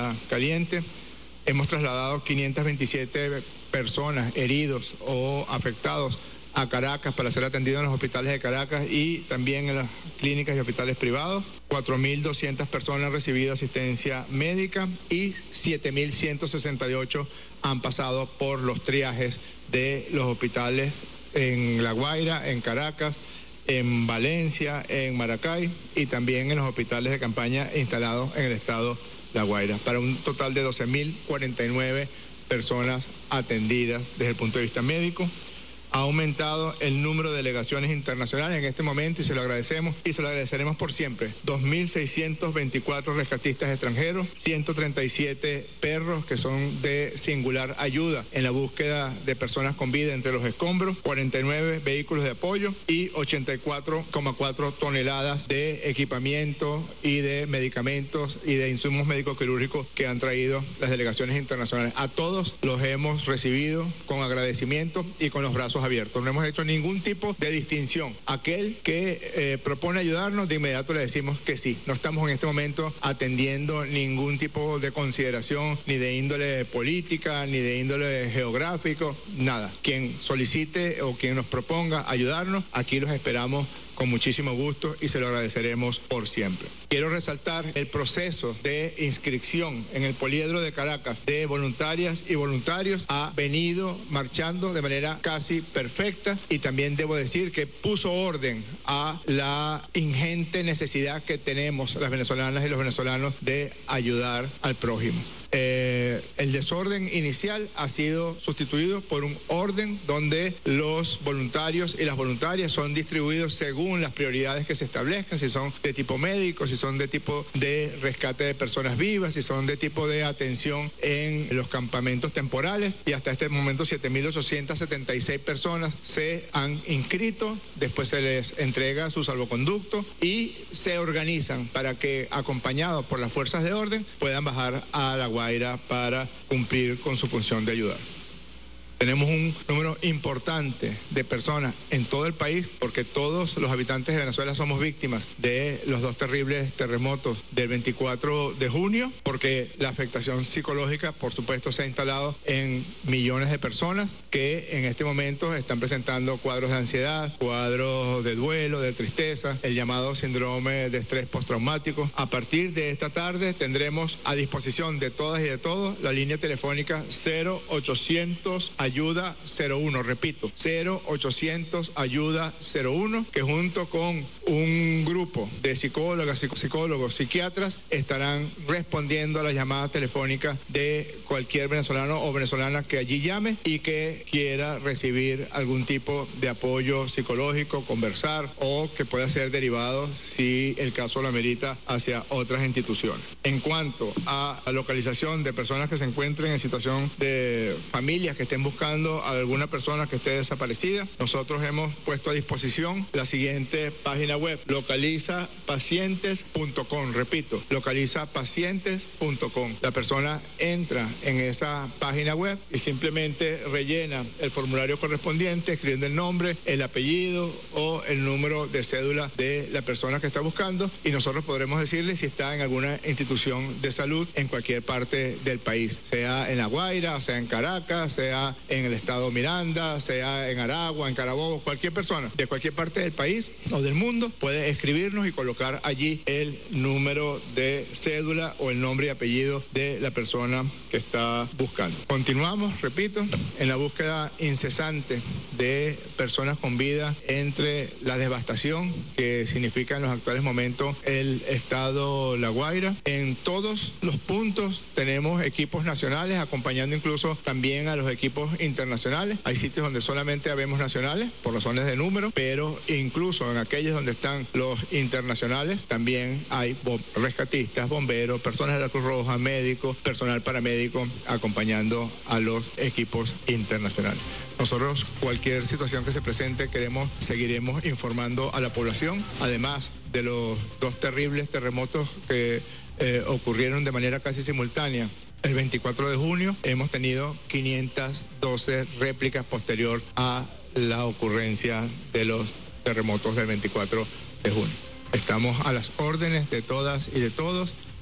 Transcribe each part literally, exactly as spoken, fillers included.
zona caliente. Hemos trasladado quinientas veintisiete personas heridos o afectados a Caracas para ser atendidos en los hospitales de Caracas y también en las clínicas y hospitales privados. cuatro mil doscientas personas han recibido asistencia médica y siete mil ciento sesenta y ocho han pasado por los triajes de los hospitales en La Guaira, en Caracas, en Valencia, en Maracay y también en los hospitales de campaña instalados en el estado La Guaira, para un total de doce mil cuarenta y nueve personas atendidas desde el punto de vista médico. Ha aumentado el número de delegaciones internacionales en este momento y se lo agradecemos y se lo agradeceremos por siempre. dos mil seiscientos veinticuatro rescatistas extranjeros, ciento treinta y siete perros que son de singular ayuda en la búsqueda de personas con vida entre los escombros, cuarenta y nueve vehículos de apoyo y ochenta y cuatro coma cuatro toneladas de equipamiento y de medicamentos y de insumos médico-quirúrgicos que han traído las delegaciones internacionales. A todos los hemos recibido con agradecimiento y con los brazos abiertos. No hemos hecho ningún tipo de distinción. Aquel que eh, propone ayudarnos, de inmediato le decimos que sí. No estamos en este momento atendiendo ningún tipo de consideración, ni de índole política, ni de índole geográfico, nada. Quien solicite o quien nos proponga ayudarnos, aquí los esperamos con muchísimo gusto y se lo agradeceremos por siempre. Quiero resaltar el proceso de inscripción en el Poliedro de Caracas de voluntarias y voluntarios ha venido marchando de manera casi perfecta y también debo decir que puso orden a la ingente necesidad que tenemos las venezolanas y los venezolanos de ayudar al prójimo. Eh, el desorden inicial ha sido sustituido por un orden donde los voluntarios y las voluntarias son distribuidos según las prioridades que se establezcan, si son de tipo médico, si son de tipo de rescate de personas vivas, si son de tipo de atención en los campamentos temporales, y hasta este momento siete mil ochocientas setenta y seis personas se han inscrito, después se les entrega su salvoconducto y se organizan para que, acompañados por las fuerzas de orden, puedan bajar a La Guaira para cumplir con su función de ayudar. Tenemos un número importante de personas en todo el país porque todos los habitantes de Venezuela somos víctimas de los dos terribles terremotos del veinticuatro de junio, porque la afectación psicológica, por supuesto, se ha instalado en millones de personas que en este momento están presentando cuadros de ansiedad, cuadros de duelo, de tristeza, el llamado síndrome de estrés postraumático. A partir de esta tarde tendremos a disposición de todas y de todos la línea telefónica cero ochocientos ayuda cero uno, repito, cero ochocientos ayuda cero uno, que junto con un grupo de psicólogas, psicólogos, psiquiatras estarán respondiendo a las llamadas telefónicas de cualquier venezolano o venezolana que allí llame y que quiera recibir algún tipo de apoyo psicológico, conversar o que pueda ser derivado, si el caso lo amerita, hacia otras instituciones. En cuanto a la localización de personas que se encuentren en situación de familias que estén buscando a alguna persona que esté desaparecida, nosotros hemos puesto a disposición la siguiente página web, localiza pacientes punto com, repito, localiza pacientes punto com. La persona entra en esa página web y simplemente rellena el formulario correspondiente, escribiendo el nombre, el apellido o el número de cédula de la persona que está buscando, y nosotros podremos decirle si está en alguna institución de salud en cualquier parte del país, sea en La Guaira, sea en Caracas, sea en el estado Miranda, sea en Aragua, en Carabobo. Cualquier persona de cualquier parte del país o del mundo puede escribirnos y colocar allí el número de cédula o el nombre y apellido de la persona que está buscando. Continuamos, repito, en la búsqueda incesante de personas con vida entre la devastación que significa en los actuales momentos el estado La Guaira. En todos los puntos tenemos equipos nacionales acompañando incluso también a los equipos internacionales. Hay sitios donde solamente habemos nacionales por razones de número, pero incluso en aquellos donde están los internacionales también hay rescatistas, bomberos, personas de la Cruz Roja, médicos, personal paramédico acompañando a los equipos internacionales. Nosotros, cualquier situación que se presente, queremos, seguiremos informando a la población, además de los dos terribles terremotos que eh, ocurrieron de manera casi simultánea. El veinticuatro de junio hemos tenido quinientas doce réplicas posterior a la ocurrencia de los terremotos del veinticuatro de junio. Estamos a las órdenes de todas y de todos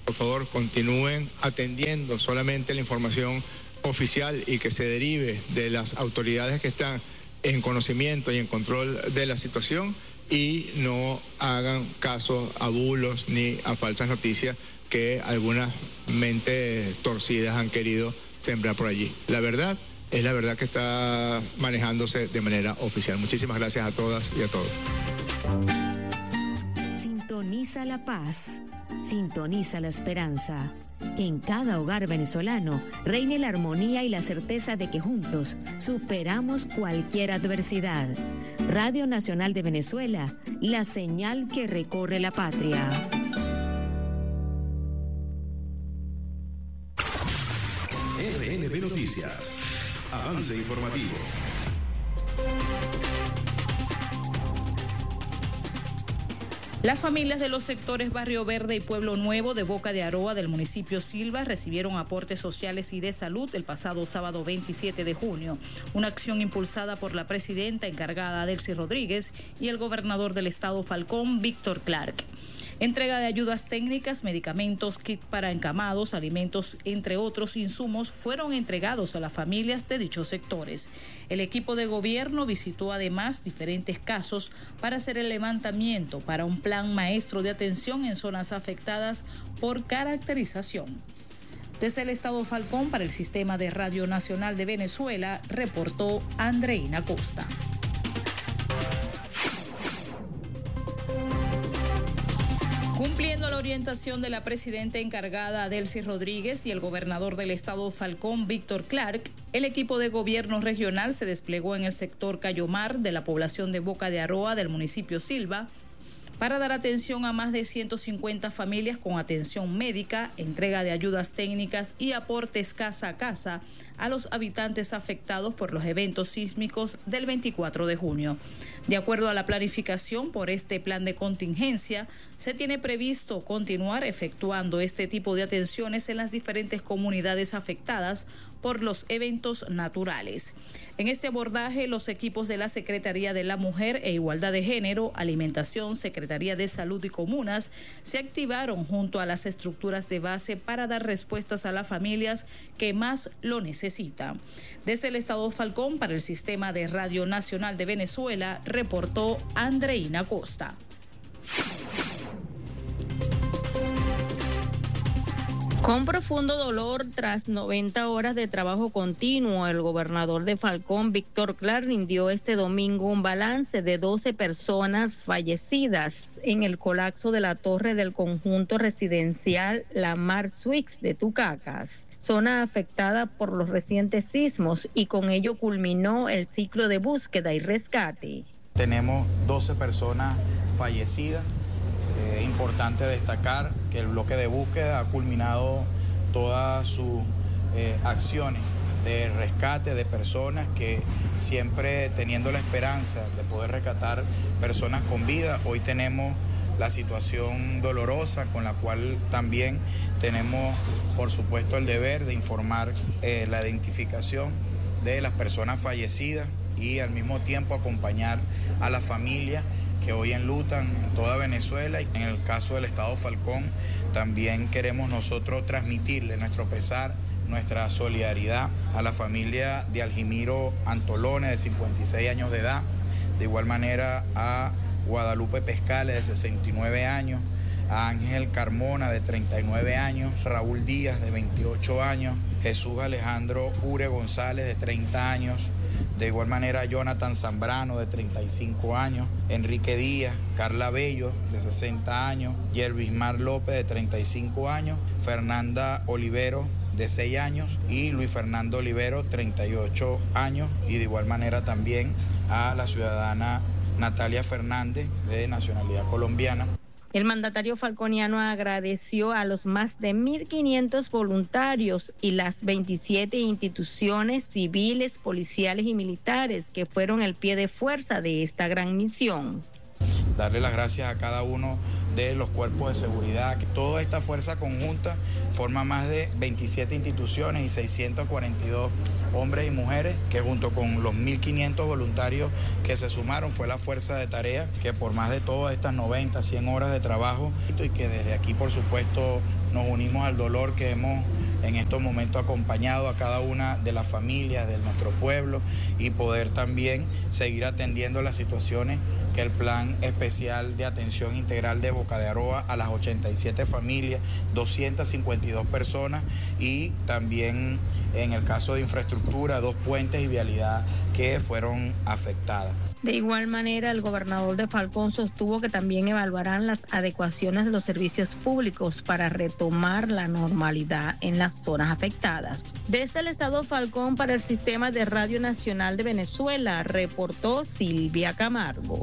por favor continúen atendiendo solamente la información oficial y que se derive de las autoridades que están en conocimiento y en control de la situación y no hagan caso a bulos ni a falsas noticias que algunas mentes torcidas han querido sembrar por allí. La verdad es la verdad que está manejándose de manera oficial. Muchísimas gracias a todas y a todos. Sintoniza la paz, sintoniza la esperanza. Que en cada hogar venezolano reine la armonía y la certeza de que juntos superamos cualquier adversidad. Radio Nacional de Venezuela, la señal que recorre la patria. R N B Noticias. Avance informativo. Las familias de los sectores Barrio Verde y Pueblo Nuevo de Boca de Aroa del municipio Silva recibieron aportes sociales y de salud el pasado sábado veintisiete de junio, una acción impulsada por la presidenta encargada Delcy Rodríguez y el gobernador del estado Falcón, Víctor Clark. Entrega de ayudas técnicas, medicamentos, kit para encamados, alimentos, entre otros insumos, fueron entregados a las familias de dichos sectores. El equipo de gobierno visitó además diferentes casos para hacer el levantamiento para un plan maestro de atención en zonas afectadas por caracterización. Desde el estado Falcón para el Sistema de Radio Nacional de Venezuela, reportó Andreina Costa. Cumpliendo la orientación de la presidenta encargada Delcy Rodríguez y el gobernador del estado Falcón, Víctor Clark, el equipo de gobierno regional se desplegó en el sector Cayomar de la población de Boca de Aroa del municipio Silva para dar atención a más de ciento cincuenta familias con atención médica, entrega de ayudas técnicas y aportes casa a casa a los habitantes afectados por los eventos sísmicos del veinticuatro de junio. De acuerdo a la planificación por este plan de contingencia, se tiene previsto continuar efectuando este tipo de atenciones en las diferentes comunidades afectadas por los eventos naturales. En este abordaje, los equipos de la Secretaría de la Mujer e Igualdad de Género, Alimentación, Secretaría de Salud y Comunas se activaron junto a las estructuras de base para dar respuestas a las familias que más lo necesitan. Desde el estado Falcón para el Sistema de Radio Nacional de Venezuela, reportó Andreina Costa. Con profundo dolor, tras noventa horas de trabajo continuo, el gobernador de Falcón, Víctor Clark, rindió este domingo un balance de doce personas fallecidas en el colapso de la torre del conjunto residencial La Mar Suites de Tucacas, zona afectada por los recientes sismos, y con ello culminó el ciclo de búsqueda y rescate. Tenemos doce personas fallecidas. Es eh, importante destacar que el bloque de búsqueda ha culminado todas sus eh, acciones de rescate de personas, que siempre teniendo la esperanza de poder rescatar personas con vida. Hoy tenemos la situación dolorosa con la cual también tenemos, por supuesto, el deber de informar eh, la identificación de las personas fallecidas y al mismo tiempo acompañar a la familia que hoy enlutan en toda Venezuela. Y en el caso del estado Falcón también queremos nosotros transmitirle nuestro pesar, nuestra solidaridad a la familia de Aljimiro Antolone, de cincuenta y seis años de edad, de igual manera a Guadalupe Pescales, de sesenta y nueve años, a Ángel Carmona, de treinta y nueve años, Raúl Díaz, de veintiocho años, Jesús Alejandro Ure González, de treinta años, de igual manera Jonathan Zambrano, de treinta y cinco años, Enrique Díaz, Carla Bello, de sesenta años, Yervismar López, de treinta y cinco años, Fernanda Olivero, de seis años, y Luis Fernando Olivero, treinta y ocho años, y de igual manera también a la ciudadana Natalia Fernández, de nacionalidad colombiana. El mandatario falconiano agradeció a los más de mil quinientos voluntarios y las veintisiete instituciones civiles, policiales y militares que fueron el pie de fuerza de esta gran misión. Darle las gracias a cada uno de los cuerpos de seguridad. Toda esta fuerza conjunta forma más de veintisiete instituciones y seiscientos cuarenta y dos hombres y mujeres, que junto con los mil quinientos voluntarios que se sumaron fue la fuerza de tarea que por más de todas estas noventa, cien horas de trabajo, y que desde aquí por supuesto nos unimos al dolor que hemos en estos momentos acompañado a cada una de las familias de nuestro pueblo y poder también seguir atendiendo las situaciones que el Plan Especial de Atención Integral de Boca de Aroa a las ochenta y siete familias, doscientas cincuenta y dos personas, y también en el caso de infraestructura, dos puentes y vialidad que fueron afectadas. De igual manera, el gobernador de Falcón sostuvo que también evaluarán las adecuaciones de los servicios públicos para retomar la normalidad en las zonas afectadas. Desde el estado Falcón para el Sistema de Radio Nacional de Venezuela, reportó Silvia Camargo.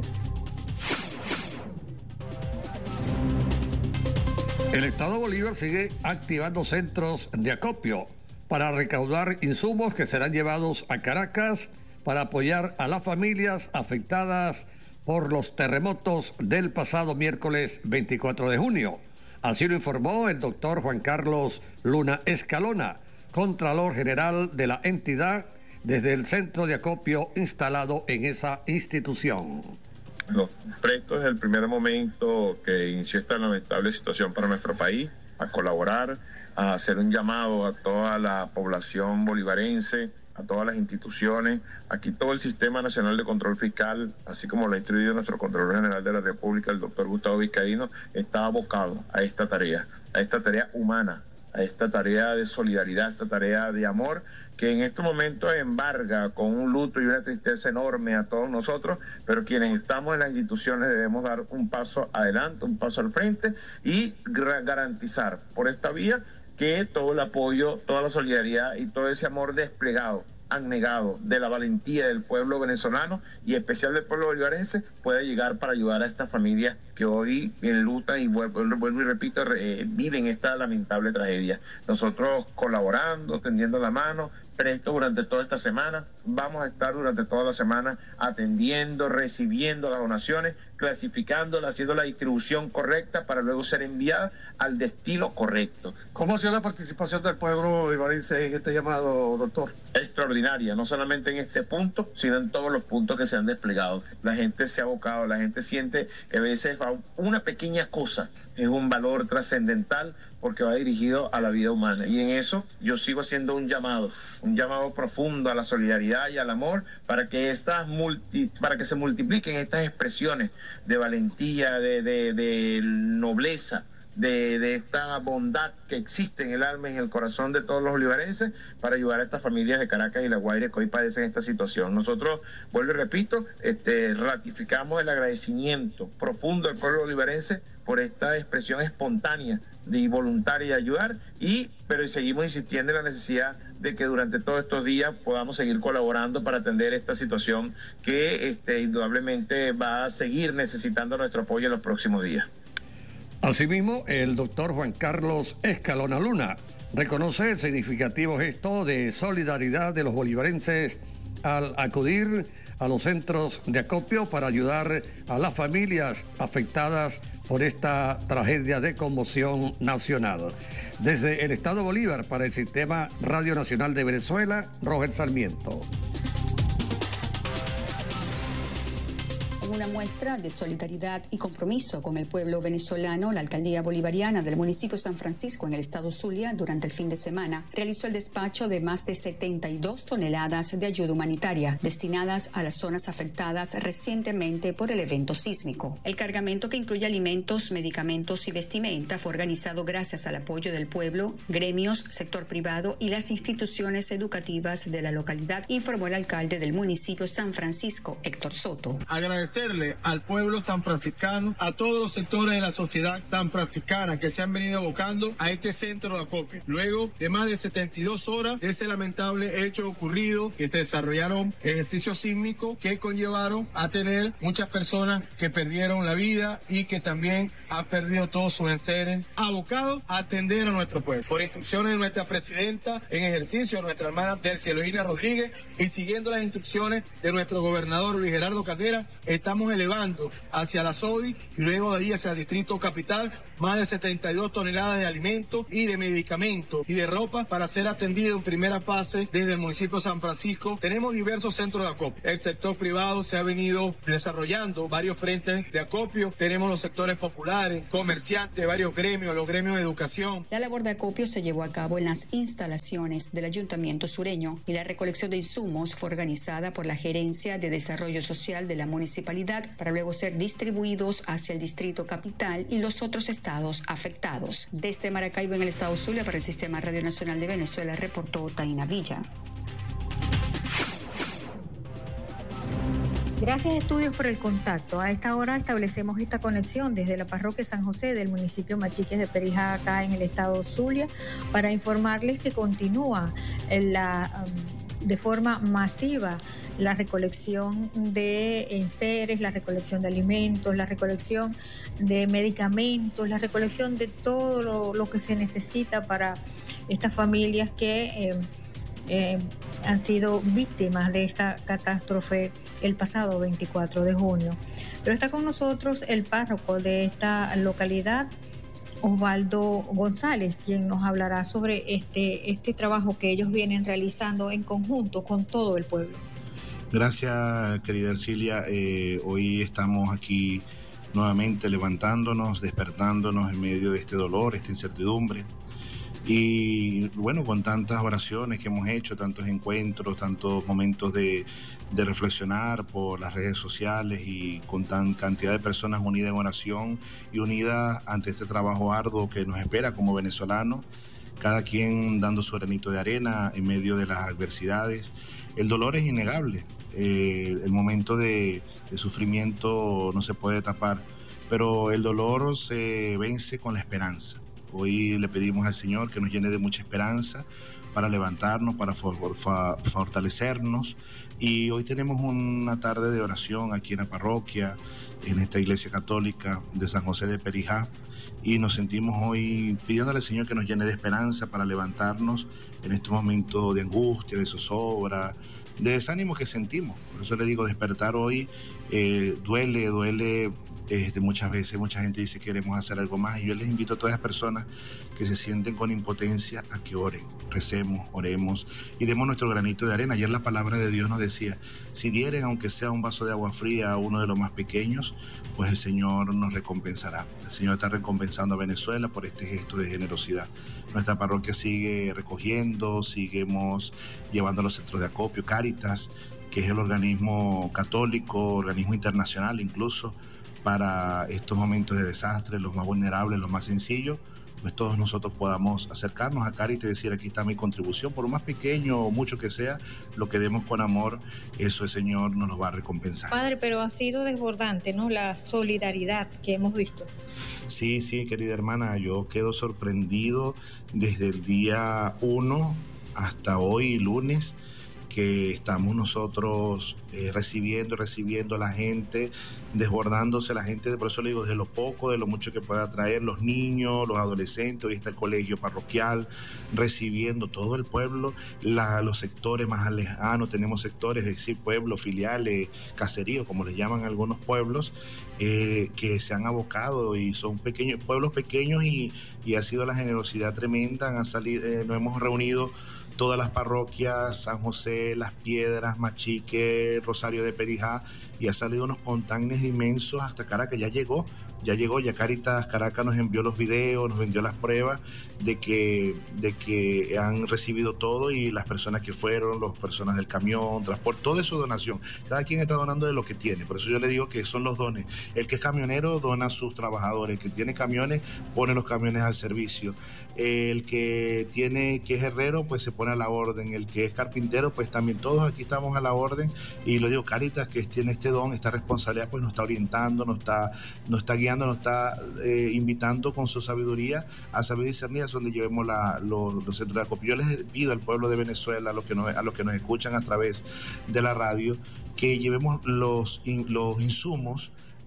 El estado Bolívar sigue activando centros de acopio para recaudar insumos que serán llevados a Caracas para apoyar a las familias afectadas por los terremotos del pasado miércoles veinticuatro de junio. Así lo informó el doctor Juan Carlos Luna Escalona, Contralor General de la entidad, desde el centro de acopio instalado en esa institución. Los presto desde el primer momento que inició esta lamentable situación para nuestro país, a colaborar, a hacer un llamado a toda la población bolivarense, a todas las instituciones. Aquí todo el Sistema Nacional de Control Fiscal, así como lo ha instruido nuestro Contralor General de la República, el doctor Gustavo Vizcaíno, está abocado a esta tarea, a esta tarea humana, a esta tarea de solidaridad, a esta tarea de amor, que en estos momentos embarga con un luto y una tristeza enorme a todos nosotros, pero quienes estamos en las instituciones debemos dar un paso adelante, un paso al frente y garantizar por esta vía que todo el apoyo, toda la solidaridad y todo ese amor desplegado, abnegado de la valentía del pueblo venezolano y especial del pueblo bolivarense pueda llegar para ayudar a estas familias que hoy enlutan y vuelvo, vuelvo y repito, eh, viven esta lamentable tragedia. Nosotros colaborando, tendiendo la mano, presto durante toda esta semana, vamos a estar durante toda la semana atendiendo, recibiendo las donaciones, clasificándolas, haciendo la distribución correcta para luego ser enviada al destino correcto. ¿Cómo ha sido la participación del pueblo bolivarense en este llamado, doctor? Extraordinaria, no solamente en este punto, sino en todos los puntos que se han desplegado. La gente se ha abocado, la gente siente que a veces una pequeña cosa es un valor trascendental porque va dirigido a la vida humana, y en eso yo sigo haciendo un llamado, un llamado profundo a la solidaridad y al amor para que estas multi, para que se multipliquen estas expresiones de valentía, de, de, de nobleza, de, de esta bondad que existe en el alma y en el corazón de todos los bolivarenses para ayudar a estas familias de Caracas y La Guaira que hoy padecen esta situación. Nosotros, vuelvo y repito, este, ratificamos el agradecimiento profundo del pueblo bolivarense por esta expresión espontánea y voluntaria de ayudar, y pero seguimos insistiendo en la necesidad de que durante todos estos días podamos seguir colaborando para atender esta situación que este, indudablemente va a seguir necesitando nuestro apoyo en los próximos días. Asimismo, el doctor Juan Carlos Escalona Luna reconoce el significativo gesto de solidaridad de los bolivarenses al acudir a los centros de acopio para ayudar a las familias afectadas por esta tragedia de conmoción nacional. Desde el estado Bolívar para el Sistema Radio Nacional de Venezuela, Roger Sarmiento. Una muestra de solidaridad y compromiso con el pueblo venezolano, la alcaldía bolivariana del municipio San Francisco en el estado Zulia durante el fin de semana realizó el despacho de más de setenta y dos toneladas de ayuda humanitaria destinadas a las zonas afectadas recientemente por el evento sísmico. El cargamento, que incluye alimentos, medicamentos y vestimenta, fue organizado gracias al apoyo del pueblo, gremios, sector privado y las instituciones educativas de la localidad, informó el alcalde del municipio San Francisco, Héctor Soto. Agradecerle al pueblo sanfranciscano, a todos los sectores de la sociedad sanfranciscana que se han venido abocando a este centro de acopio. Luego de más de setenta y dos horas de ese lamentable hecho ocurrido, que se desarrollaron ejercicios sísmicos que conllevaron a tener muchas personas que perdieron la vida y que también han perdido todos sus enseres, abocados a atender a nuestro pueblo. Por instrucciones de nuestra presidenta en ejercicio, nuestra hermana Delcia Eloína Rodríguez, y siguiendo las instrucciones de nuestro gobernador Luis Gerardo Caldera, estamos estamos elevando hacia la SODI y luego de ahí hacia el Distrito Capital más de setenta y dos toneladas de alimentos y de medicamentos y de ropa para ser atendido en primera fase desde el municipio de San Francisco. Tenemos diversos centros de acopio. El sector privado se ha venido desarrollando varios frentes de acopio. Tenemos los sectores populares, comerciantes, varios gremios, los gremios de educación. La labor de acopio se llevó a cabo en las instalaciones del Ayuntamiento Sureño y la recolección de insumos fue organizada por la Gerencia de Desarrollo Social de la municipalidad para luego ser distribuidos hacia el Distrito Capital y los otros estados afectados. Desde Maracaibo, en el estado Zulia, para el Sistema Radio Nacional de Venezuela, reportó Taina Villa. Gracias, Estudios, por el contacto. A esta hora establecemos esta conexión desde la parroquia San José del municipio Machiques de Perijá, acá en el estado Zulia, para informarles que continúa la, de forma masiva la recolección de enseres, la recolección de alimentos, la recolección de medicamentos, la recolección de todo lo, lo que se necesita para estas familias que eh, eh, han sido víctimas de esta catástrofe el pasado veinticuatro de junio. Pero está con nosotros el párroco de esta localidad, Osvaldo González, quien nos hablará sobre este, este trabajo que ellos vienen realizando en conjunto con todo el pueblo. Gracias, querida Ercilia. Eh, hoy estamos aquí nuevamente levantándonos, despertándonos en medio de este dolor, esta incertidumbre. Y bueno, con tantas oraciones que hemos hecho, tantos encuentros, tantos momentos de, de reflexionar por las redes sociales y con tan cantidad de personas unidas en oración y unidas ante este trabajo arduo que nos espera como venezolanos, cada quien dando su granito de arena en medio de las adversidades. El dolor es innegable, eh, el momento de, de sufrimiento no se puede tapar, pero el dolor se vence con la esperanza. Hoy le pedimos al Señor que nos llene de mucha esperanza para levantarnos, para for, for, fortalecernos. Y hoy tenemos una tarde de oración aquí en la parroquia, en esta iglesia católica de San José de Perijá. Y nos sentimos hoy pidiéndole al Señor que nos llene de esperanza para levantarnos en este momento de angustia, de zozobra, de desánimo que sentimos. Por eso le digo, despertar hoy eh, duele, duele. Este, muchas veces mucha gente dice que queremos hacer algo más y yo les invito a todas las personas que se sienten con impotencia a que oren, recemos, oremos y demos nuestro granito de arena. Ayer la palabra de Dios nos decía, si dieren aunque sea un vaso de agua fría a uno de los más pequeños, pues el Señor nos recompensará. El Señor está recompensando a Venezuela por este gesto de generosidad. Nuestra parroquia sigue recogiendo, seguimos llevando a los centros de acopio, Cáritas, que es el organismo católico, organismo internacional incluso, para estos momentos de desastre, los más vulnerables, los más sencillos, pues todos nosotros podamos acercarnos a Cáritas y decir, aquí está mi contribución, por lo más pequeño o mucho que sea, lo que demos con amor, eso el Señor nos lo va a recompensar. Padre, pero ha sido desbordante, ¿no?, la solidaridad que hemos visto. Sí, sí, querida hermana, yo quedo sorprendido desde el día uno hasta hoy, lunes, que estamos nosotros eh, recibiendo, recibiendo a la gente, desbordándose la gente, por eso le digo, de lo poco, de lo mucho que pueda traer, los niños, los adolescentes, hoy está el colegio parroquial, recibiendo todo el pueblo, la, los sectores más lejanos, tenemos sectores, es decir, pueblos, filiales, caseríos, como les llaman algunos pueblos, eh, que se han abocado y son pequeños, pueblos pequeños y, y ha sido la generosidad tremenda, han salido, eh, nos hemos reunido todas las parroquias, San José, Las Piedras, Machique, Rosario de Perijá, y ha salido unos containers inmensos hasta Caracas, ya llegó, ya llegó, ya Cáritas Caracas nos envió los videos, nos envió las pruebas de que, de que han recibido todo y las personas que fueron, las personas del camión, transporte, toda esa donación, cada quien está donando de lo que tiene, por eso yo le digo que son los dones, el que es camionero dona a sus trabajadores, el que tiene camiones pone los camiones al servicio, el que tiene, que es herrero pues se pone a la orden, el que es carpintero pues también todos aquí estamos a la orden y lo digo, Cáritas que tiene este don, esta responsabilidad pues nos está orientando, nos está, nos está guiando, nos está eh, invitando con su sabiduría a saber discernir a donde llevemos la, los, los centros de acopio. Yo les pido al pueblo de Venezuela, a los que nos, a los que nos escuchan a través de la radio, que llevemos los, in, los insumos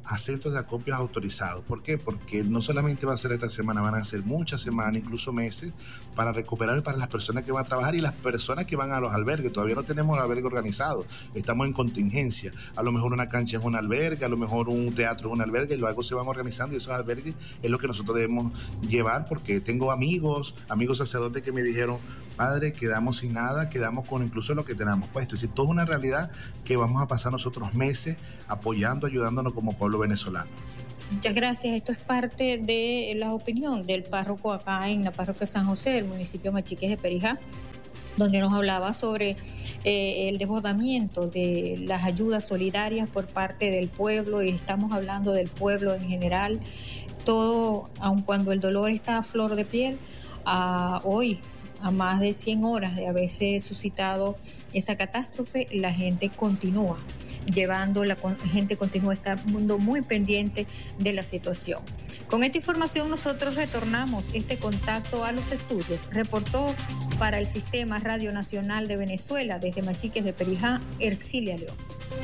a centros de acopios autorizados. ¿Por qué? Porque no solamente va a ser esta semana, van a ser muchas semanas, incluso meses, para recuperar para las personas que van a trabajar y las personas que van a los albergues. Todavía no tenemos el albergue organizado, estamos en contingencia. A lo mejor una cancha es un albergue, a lo mejor un teatro es un albergue, y luego se van organizando, y esos albergues es lo que nosotros debemos llevar, porque tengo amigos, amigos sacerdotes que me dijeron: padre, quedamos sin nada, quedamos con incluso lo que tenemos puesto. Es decir, todo es una realidad que vamos a pasar nosotros meses apoyando, ayudándonos como pueblo venezolano. Muchas gracias. Esto es parte de la opinión del párroco acá en la parroquia San José del municipio Machiques de Perijá, donde nos hablaba sobre eh, el desbordamiento de las ayudas solidarias por parte del pueblo, y estamos hablando del pueblo en general. Todo, aun cuando el dolor está a flor de piel, a hoy, a más de cien horas de haberse suscitado esa catástrofe, la gente continúa llevando, la gente continúa estando muy pendiente de la situación. Con esta información nosotros retornamos este contacto a los estudios. Reportó para el Sistema Radio Nacional de Venezuela desde Machiques de Perijá, Ercilia León.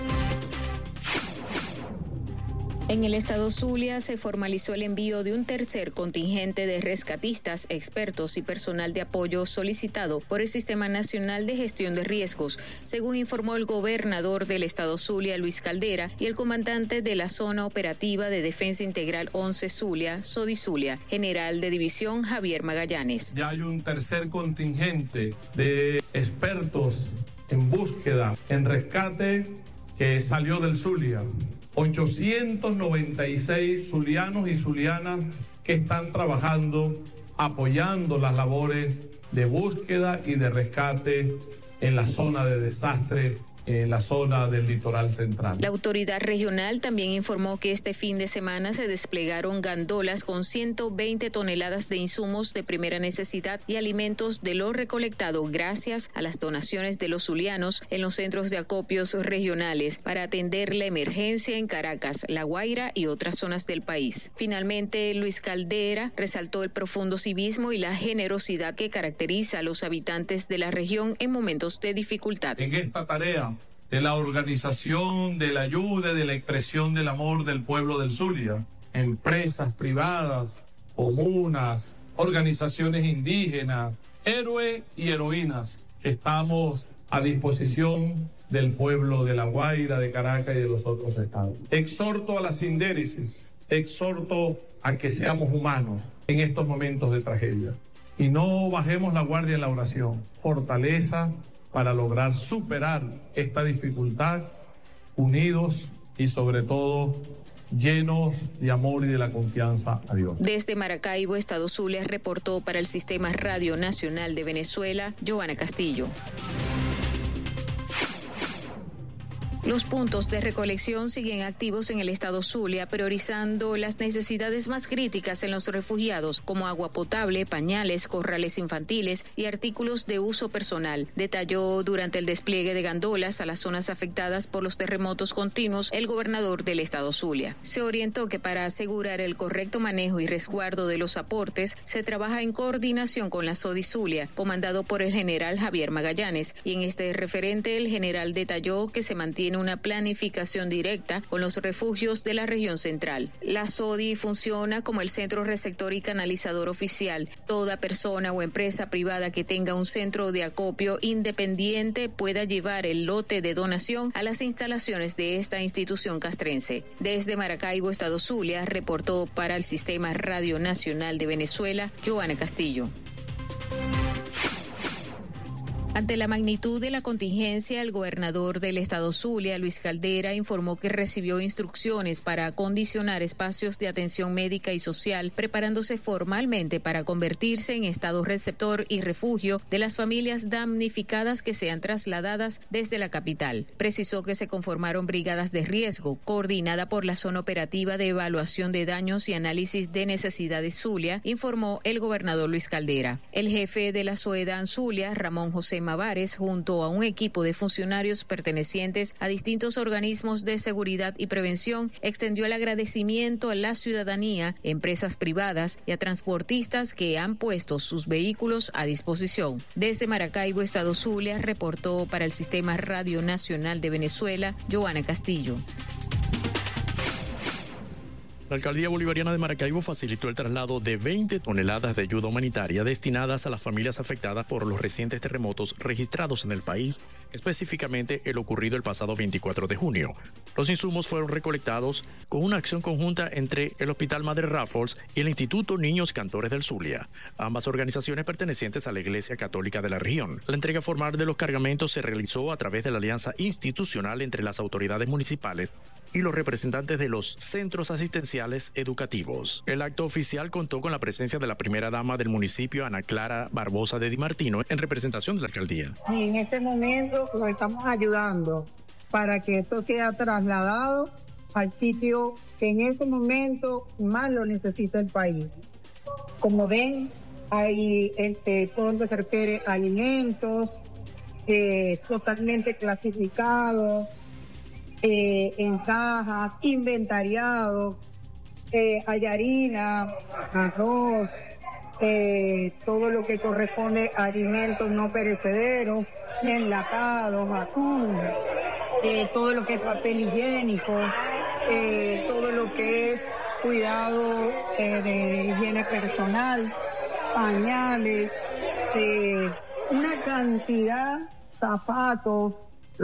En el estado Zulia se formalizó el envío de un tercer contingente de rescatistas, expertos y personal de apoyo solicitado por el Sistema Nacional de Gestión de Riesgos, según informó el gobernador del estado Zulia, Luis Caldera, y el comandante de la Zona Operativa de Defensa Integral once Zulia, SODI Zulia, general de división Javier Magallanes. Ya hay un tercer contingente de expertos en búsqueda, en rescate, que salió del Zulia. ochocientos noventa y seis zulianos y zulianas que están trabajando, apoyando las labores de búsqueda y de rescate en la zona de desastre, en la zona del litoral central. La autoridad regional también informó que este fin de semana se desplegaron gandolas con ciento veinte toneladas de insumos de primera necesidad y alimentos de lo recolectado gracias a las donaciones de los zulianos en los centros de acopios regionales para atender la emergencia en Caracas, La Guaira y otras zonas del país. Finalmente, Luis Caldera resaltó el profundo civismo y la generosidad que caracteriza a los habitantes de la región en momentos de dificultad. En esta tarea de la organización, de la ayuda, de la expresión del amor del pueblo del Zulia, empresas privadas, comunas, organizaciones indígenas, héroes y heroínas, estamos a disposición del pueblo de La Guaira, de Caracas y de los otros estados. Exhorto a la sindéresis, exhorto a que seamos humanos en estos momentos de tragedia y no bajemos la guardia en la oración. Fortaleza para lograr superar esta dificultad, unidos y sobre todo llenos de amor y de la confianza a Dios. Desde Maracaibo, estado Zulia, reportó para el Sistema Radio Nacional de Venezuela, Joana Castillo. Los puntos de recolección siguen activos en el estado Zulia, priorizando las necesidades más críticas en los refugiados, como agua potable, pañales, corrales infantiles y artículos de uso personal. Detalló durante el despliegue de gandolas a las zonas afectadas por los terremotos continuos el gobernador del estado Zulia. Se orientó que para asegurar el correcto manejo y resguardo de los aportes, se trabaja en coordinación con la SODI Zulia, comandado por el general Javier Magallanes, y en este referente el general detalló que se mantiene una planificación directa con los refugios de la región central. La SODI funciona como el centro receptor y canalizador oficial. Toda persona o empresa privada que tenga un centro de acopio independiente pueda llevar el lote de donación a las instalaciones de esta institución castrense. Desde Maracaibo, estado Zulia, reportó para el Sistema Radio Nacional de Venezuela, Joana Castillo. Ante la magnitud de la contingencia, el gobernador del estado Zulia, Luis Caldera, informó que recibió instrucciones para acondicionar espacios de atención médica y social, preparándose formalmente para convertirse en estado receptor y refugio de las familias damnificadas que sean trasladadas desde la capital. Precisó que se conformaron brigadas de riesgo, coordinada por la Zona Operativa de Evaluación de Daños y Análisis de Necesidades Zulia, informó el gobernador Luis Caldera. El jefe de la SOEDAN Zulia, Ramón José Mavares, junto a un equipo de funcionarios pertenecientes a distintos organismos de seguridad y prevención, extendió el agradecimiento a la ciudadanía, empresas privadas y a transportistas que han puesto sus vehículos a disposición. Desde Maracaibo, estado Zulia, reportó para el Sistema Radio Nacional de Venezuela, Joana Castillo. La Alcaldía Bolivariana de Maracaibo facilitó el traslado de veinte toneladas de ayuda humanitaria destinadas a las familias afectadas por los recientes terremotos registrados en el país, específicamente el ocurrido el pasado veinticuatro de junio. Los insumos fueron recolectados con una acción conjunta entre el Hospital Madre Raffles y el Instituto Niños Cantores del Zulia, ambas organizaciones pertenecientes a la Iglesia Católica de la región. La entrega formal de los cargamentos se realizó a través de la alianza institucional entre las autoridades municipales y los representantes de los centros asistenciales educativos. El acto oficial contó con la presencia de la primera dama del municipio, Ana Clara Barbosa de Di Martino, en representación de la alcaldía. Y en este momento lo estamos ayudando para que esto sea trasladado al sitio que en este momento más lo necesita el país. Como ven, hay este, todo lo que se refiere a alimentos, eh, totalmente clasificados, eh, en cajas, inventariados, eh, hay harina, arroz, eh, todo lo que corresponde a alimentos no perecederos, enlatados, atún, eh, todo lo que es papel higiénico, eh, todo lo que es cuidado eh, de higiene personal, pañales, eh, una cantidad, zapatos,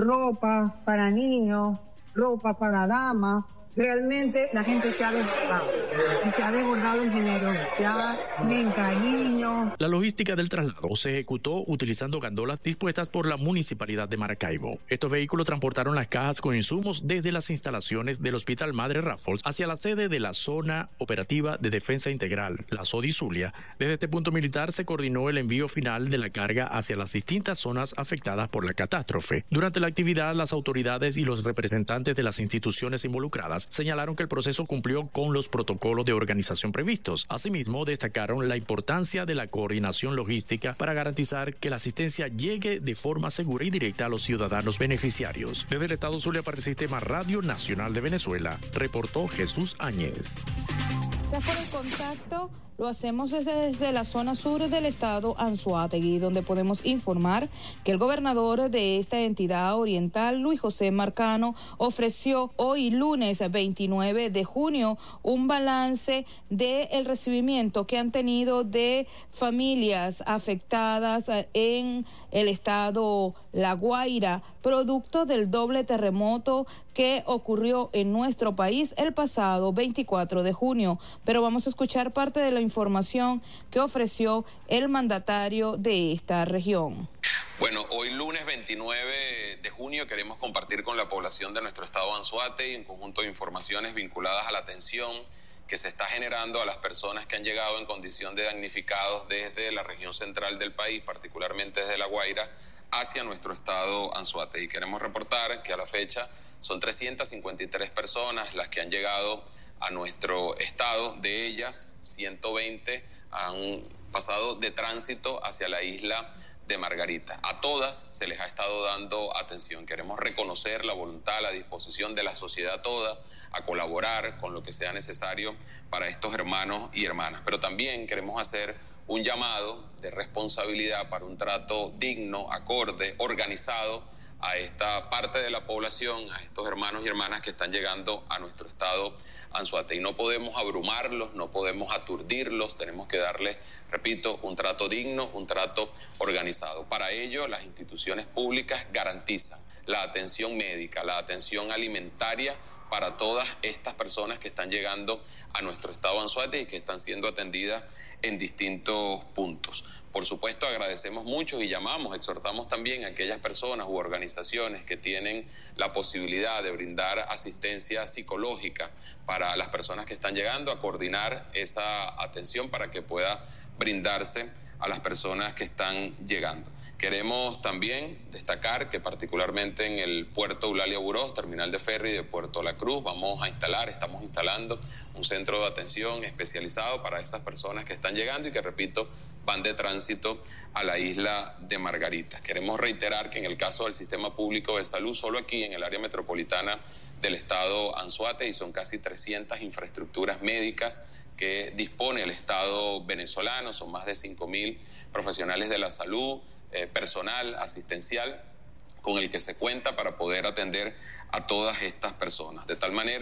ropa para niños, ropa para damas. Realmente la gente se ha desbordado, y se ha desbordado en generosidad, en cariño. La logística del traslado se ejecutó utilizando gandolas dispuestas por la Municipalidad de Maracaibo. Estos vehículos transportaron las cajas con insumos desde las instalaciones del Hospital Madre Raffles hacia la sede de la Zona Operativa de Defensa Integral, la SODI Zulia. Desde este punto militar se coordinó el envío final de la carga hacia las distintas zonas afectadas por la catástrofe. Durante la actividad, las autoridades y los representantes de las instituciones involucradas señalaron que el proceso cumplió con los protocolos de organización previstos. Asimismo, destacaron la importancia de la coordinación logística para garantizar que la asistencia llegue de forma segura y directa a los ciudadanos beneficiarios. Desde el Estado Zulia para el Sistema Radio Nacional de Venezuela, reportó Jesús Áñez. Gracias por el contacto. Lo hacemos desde, desde la zona sur del estado Anzoátegui, donde podemos informar que el gobernador de esta entidad oriental, Luis José Marcano, ofreció hoy lunes veintinueve de junio un balance del recibimiento que han tenido de familias afectadas en el estado La Guaira, producto del doble terremoto que ocurrió en nuestro país el pasado veinticuatro de junio. Pero vamos a escuchar parte de la información que ofreció el mandatario de esta región. Bueno, hoy lunes veintinueve de junio queremos compartir con la población de nuestro estado Anzoátegui un conjunto de informaciones vinculadas a la atención que se está generando a las personas que han llegado en condición de damnificados desde la región central del país, particularmente desde La Guaira, hacia nuestro estado Anzoátegui. Queremos reportar que a la fecha son trescientas cincuenta y tres personas las que han llegado a nuestro estado. De ellas, ciento veinte han pasado de tránsito hacia la isla de Margarita. A todas se les ha estado dando atención. Queremos reconocer la voluntad, la disposición de la sociedad toda a colaborar con lo que sea necesario para estos hermanos y hermanas. Pero también queremos hacer un llamado de responsabilidad para un trato digno, acorde, organizado a esta parte de la población, a estos hermanos y hermanas que están llegando a nuestro estado Anzoátegui. No podemos abrumarlos, no podemos aturdirlos, tenemos que darles, repito, un trato digno, un trato organizado. Para ello, las instituciones públicas garantizan la atención médica, la atención alimentaria para todas estas personas que están llegando a nuestro estado Anzoátegui y que están siendo atendidas en distintos puntos. Por supuesto, agradecemos mucho y llamamos, exhortamos también a aquellas personas u organizaciones que tienen la posibilidad de brindar asistencia psicológica para las personas que están llegando, a coordinar esa atención para que pueda brindarse a las personas que están llegando. Queremos también destacar que particularmente en el puerto Eulalia Burós, terminal de ferry de Puerto La Cruz, vamos a instalar, estamos instalando un centro de atención especializado para esas personas que están llegando y que, repito, van de tránsito a la isla de Margarita. Queremos reiterar que en el caso del sistema público de salud, solo aquí en el área metropolitana del estado Anzoátegui son casi trescientas infraestructuras médicas que dispone el Estado venezolano, son más de cinco mil profesionales de la salud, eh, personal asistencial con el que se cuenta para poder atender a todas estas personas. De tal manera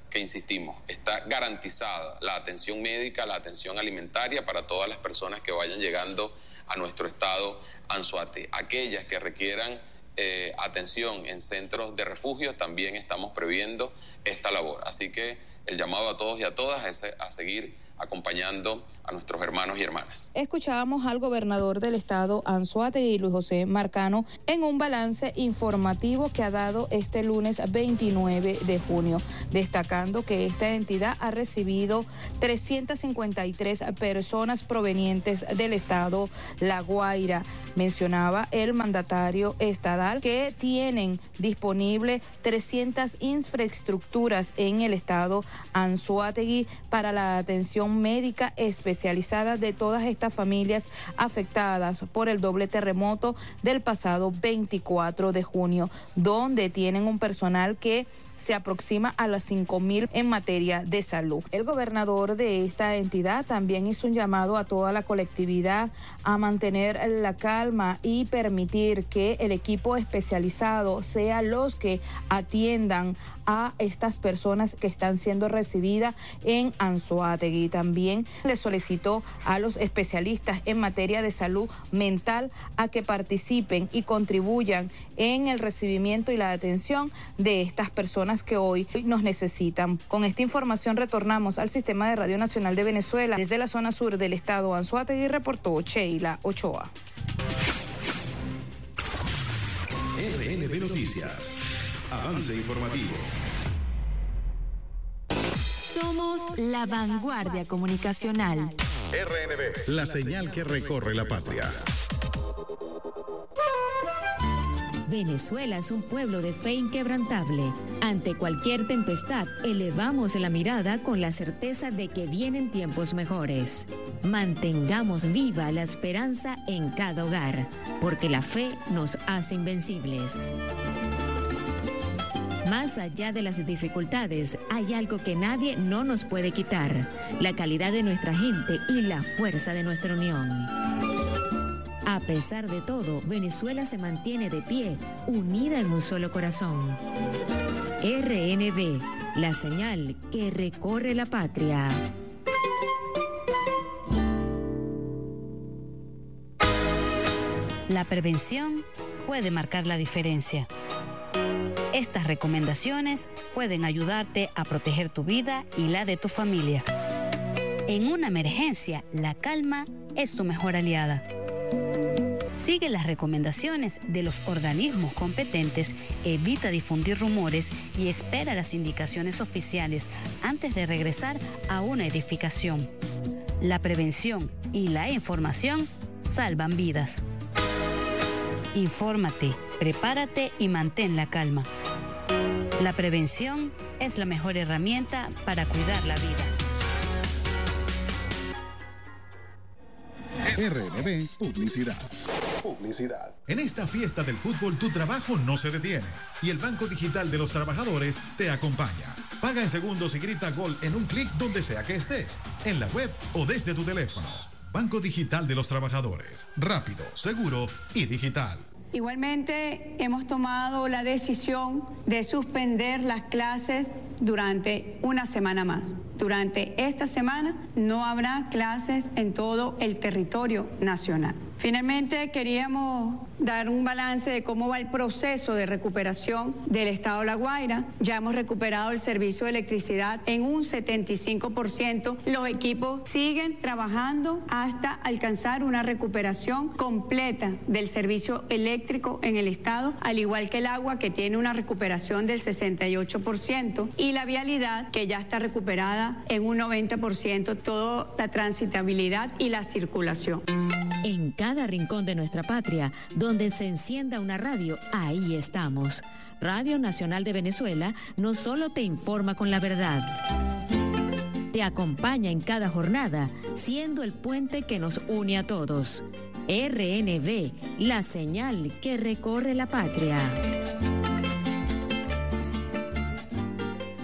que insistimos, está garantizada la atención médica, la atención alimentaria para todas las personas que vayan llegando a nuestro estado Anzoátegui. Aquellas que requieran eh, atención en centros de refugio, también estamos previendo esta labor. Así que el llamado a todos y a todas es a seguir acompañando a nuestros hermanos y hermanas. Escuchábamos al gobernador del estado Anzoátegui, Luis José Marcano, en un balance informativo que ha dado este lunes veintinueve de junio, destacando que esta entidad ha recibido trescientas cincuenta y tres personas provenientes del estado La Guaira. Mencionaba el mandatario estatal que tienen disponible trescientas infraestructuras en el estado Anzoátegui para la atención médica especializada de todas estas familias afectadas por el doble terremoto del pasado veinticuatro de junio, donde tienen un personal que se aproxima a las cinco mil en materia de salud. El gobernador de esta entidad también hizo un llamado a toda la colectividad a mantener la calma y permitir que el equipo especializado sea los que atiendan a estas personas que están siendo recibidas en Anzoátegui. También le solicitó a los especialistas en materia de salud mental a que participen y contribuyan en el recibimiento y la atención de estas personas que hoy nos necesitan. Con esta información retornamos al Sistema de Radio Nacional de Venezuela. Desde la zona sur del estado Anzoátegui reportó Sheila Ochoa. R N B Noticias. Avance informativo. Somos la vanguardia comunicacional. R N B. La señal que recorre la patria. Venezuela es un pueblo de fe inquebrantable. Ante cualquier tempestad, elevamos la mirada con la certeza de que vienen tiempos mejores. Mantengamos viva la esperanza en cada hogar, porque la fe nos hace invencibles. Más allá de las dificultades, hay algo que nadie no nos puede quitar: la calidad de nuestra gente y la fuerza de nuestra unión. A pesar de todo, Venezuela se mantiene de pie, unida en un solo corazón. R N B, la señal que recorre la patria. La prevención puede marcar la diferencia. Estas recomendaciones pueden ayudarte a proteger tu vida y la de tu familia. En una emergencia, la calma es tu mejor aliada. Sigue las recomendaciones de los organismos competentes, evita difundir rumores y espera las indicaciones oficiales antes de regresar a una edificación. La prevención y la información salvan vidas. Infórmate, prepárate y mantén la calma. La prevención es la mejor herramienta para cuidar la vida. R N B Publicidad. Publicidad. En esta fiesta del fútbol tu trabajo no se detiene y el Banco Digital de los Trabajadores te acompaña. Paga en segundos y grita gol en un clic donde sea que estés, en la web o desde tu teléfono. Banco Digital de los Trabajadores. Rápido, seguro y digital. Igualmente, hemos tomado la decisión de suspender las clases durante una semana más. Durante esta semana no habrá clases en todo el territorio nacional. Finalmente, queríamos dar un balance de cómo va el proceso de recuperación del estado La Guaira. Ya hemos recuperado el servicio de electricidad en un setenta y cinco por ciento. Los equipos siguen trabajando hasta alcanzar una recuperación completa del servicio eléctrico en el estado, al igual que el agua, que tiene una recuperación del sesenta y ocho por ciento, y la vialidad, que ya está recuperada en un noventa por ciento, toda la transitabilidad y la circulación. En cada rincón de nuestra patria, donde se encienda una radio, ahí estamos. Radio Nacional de Venezuela no solo te informa con la verdad, te acompaña en cada jornada, siendo el puente que nos une a todos. R N B, la señal que recorre la patria. Cada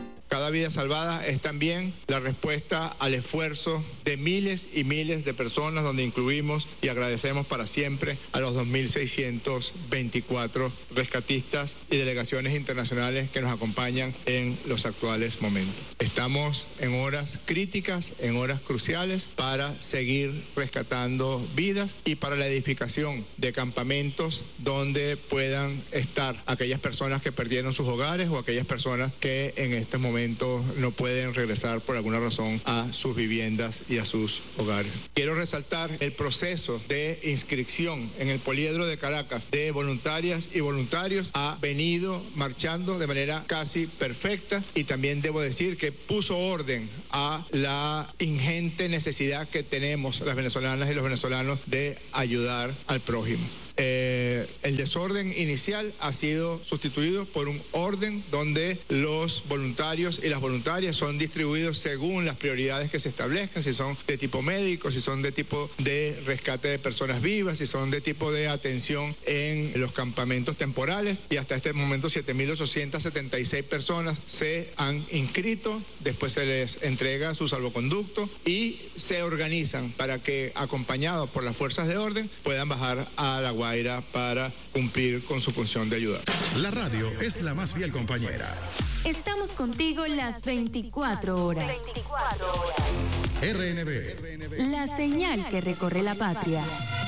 cada vida salvada es también la respuesta al esfuerzo de miles y miles de personas, donde incluimos y agradecemos para siempre a los dos mil seiscientos veinticuatro rescatistas y delegaciones internacionales que nos acompañan en los actuales momentos. Estamos en horas críticas, en horas cruciales para seguir rescatando vidas y para la edificación de campamentos donde puedan estar aquellas personas que perdieron sus hogares o aquellas personas que en estos momentos no pueden regresar por alguna razón a sus viviendas y a sus hogares. Quiero resaltar el proceso de inscripción en el Poliedro de Caracas de voluntarias y voluntarios ha venido marchando de manera casi perfecta, y también debo decir que puso orden a la ingente necesidad que tenemos las venezolanas y los venezolanos de ayudar al prójimo. Eh, el desorden inicial ha sido sustituido por un orden donde los voluntarios y las voluntarias son distribuidos según las prioridades que se establezcan, si son de tipo médico, si son de tipo de rescate de personas vivas, si son de tipo de atención en los campamentos temporales, y hasta este momento siete mil ochocientas setenta y seis personas se han inscrito, después se les entrega su salvoconducto y se organizan para que, acompañados por las fuerzas de orden, puedan bajar a La Guaira para cumplir con su función de ayudar. La radio es la más fiel compañera. Estamos contigo las veinticuatro horas. veinticuatro horas. R N B. La señal que recorre la patria.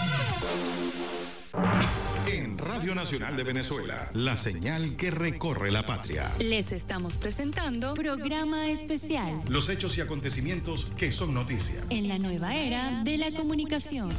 En Radio Nacional de Venezuela, la señal que recorre la patria. Les estamos presentando programa especial. Los hechos y acontecimientos que son noticia. En la nueva era de la comunicación.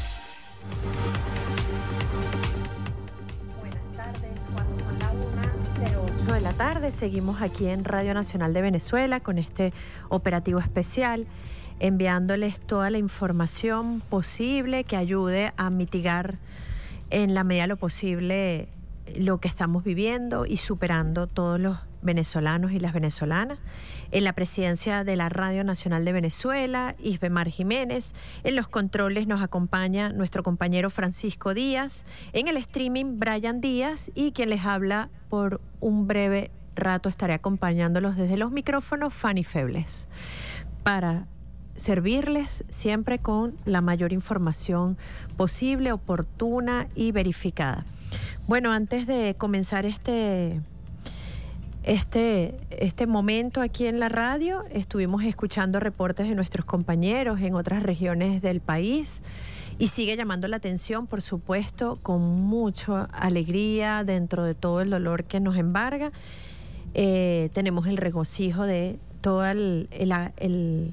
De la tarde, seguimos aquí en Radio Nacional de Venezuela con este operativo especial, enviándoles toda la información posible que ayude a mitigar en la medida de lo posible lo que estamos viviendo y superando todos los venezolanos y las venezolanas. En la presidencia de la Radio Nacional de Venezuela, Isbemar Jiménez. En los controles nos acompaña nuestro compañero Francisco Díaz. En el streaming, Brian Díaz. Y quien les habla por un breve rato estaré acompañándolos desde los micrófonos, Fanny Febles, para servirles siempre con la mayor información posible, oportuna y verificada. Bueno, antes de comenzar este... Este, este momento aquí en la radio, estuvimos escuchando reportes de nuestros compañeros en otras regiones del país y sigue llamando la atención, por supuesto, con mucha alegría dentro de todo el dolor que nos embarga. Eh, tenemos el regocijo de todo el, el, el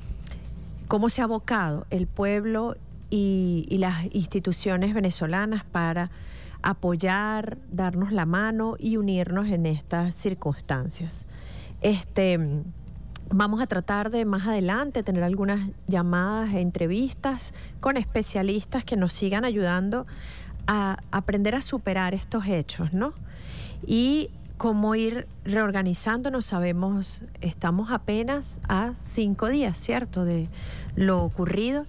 cómo se ha abocado el pueblo y, y las instituciones venezolanas para apoyar, darnos la mano y unirnos en estas circunstancias. Este, vamos a tratar de más adelante tener algunas llamadas e entrevistas con especialistas que nos sigan ayudando a aprender a superar estos hechos, ¿no? Y cómo ir reorganizándonos. Sabemos, estamos apenas a cinco días, ¿cierto?, de lo ocurrido.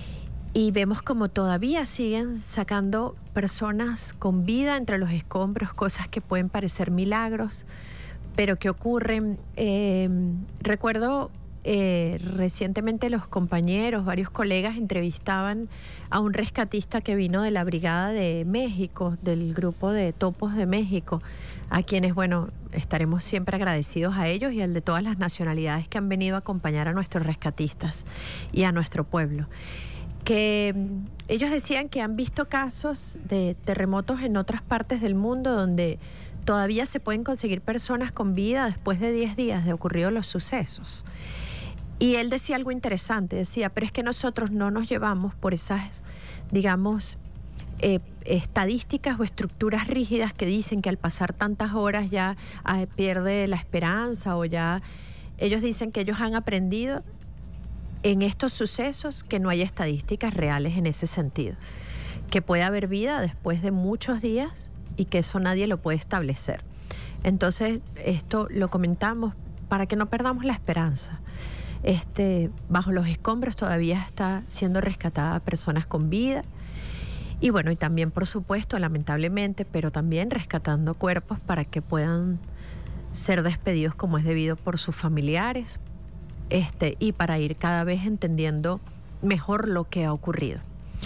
Y vemos como todavía siguen sacando personas con vida entre los escombros, cosas que pueden parecer milagros, pero que ocurren. Eh, recuerdo eh, recientemente los compañeros, varios colegas entrevistaban a un rescatista que vino de la Brigada de México, del grupo de Topos de México, a quienes, bueno, estaremos siempre agradecidos a ellos y al de todas las nacionalidades que han venido a acompañar a nuestros rescatistas y a nuestro pueblo. Que ellos decían que han visto casos de terremotos en otras partes del mundo donde todavía se pueden conseguir personas con vida después de diez días de ocurridos los sucesos. Y él decía algo interesante, decía, pero es que nosotros no nos llevamos por esas, digamos, eh, estadísticas o estructuras rígidas que dicen que al pasar tantas horas ya eh, pierde la esperanza, o ya ellos dicen que ellos han aprendido en estos sucesos que no hay estadísticas reales en ese sentido, que puede haber vida después de muchos días y que eso nadie lo puede establecer. Entonces, esto lo comentamos para que no perdamos la esperanza. Este, bajo los escombros todavía está siendo rescatada personas con vida y bueno, y también, por supuesto, lamentablemente, pero también rescatando cuerpos para que puedan ser despedidos como es debido por sus familiares, este, y para ir cada vez entendiendo mejor lo que ha ocurrido.